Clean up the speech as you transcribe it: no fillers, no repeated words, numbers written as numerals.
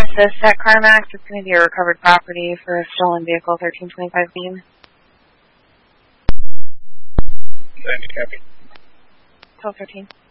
assist at CarMax. It's going to be a recovered property for a stolen vehicle, 1325 Beam. Thanks, copy. 1213.